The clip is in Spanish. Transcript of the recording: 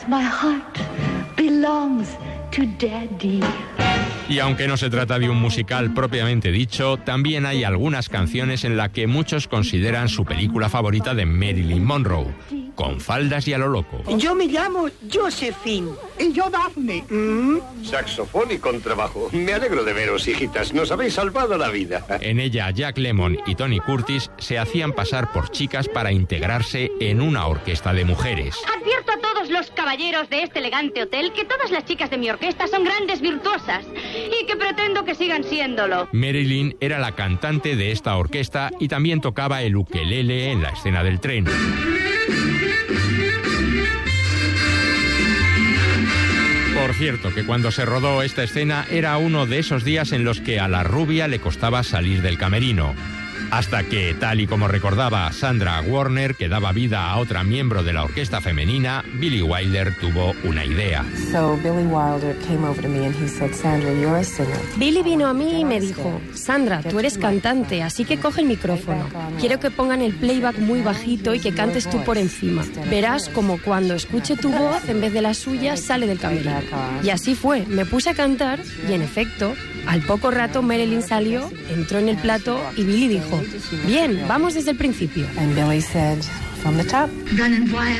My heart belongs to Daddy. Y aunque no se trata de un musical propiamente dicho, también hay algunas canciones en las que muchos consideran su película favorita de Marilyn Monroe, Con faldas y a lo loco. Yo me llamo Josephine. Y yo Daphne. Saxofón y contrabajo. Me alegro de veros, hijitas. Nos habéis salvado la vida. En ella, Jack Lemmon y Tony Curtis se hacían pasar por chicas para integrarse en una orquesta de mujeres. Advierto a todos los caballeros de este elegante hotel que todas las chicas de mi orquesta son grandes virtuosas y que pretendo que sigan siéndolo. Marilyn era la cantante de esta orquesta y también tocaba el ukelele en la escena del tren. Por cierto, que cuando se rodó esta escena era uno de esos días en los que a la rubia le costaba salir del camerino. Hasta que, tal y como recordaba Sandra Warner, que daba vida a otra miembro de la orquesta femenina, Billy Wilder tuvo una idea. Billy vino a mí y me dijo: Sandra, tú eres cantante, así que coge el micrófono. Quiero que pongan el playback muy bajito y que cantes tú por encima. Verás como cuando escuche tu voz, en vez de la suya, sale del camerino. Y así fue, me puse a cantar y, en efecto, al poco rato Marilyn salió, entró en el plató y Billy dijo: bien, vamos desde el principio. Running wild.